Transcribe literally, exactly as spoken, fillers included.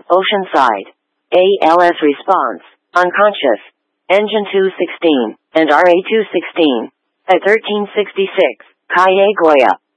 Oceanside. A L S response, unconscious. Engine two sixteen, and R A two sixteen. At thirteen sixty-six, Calle Goya.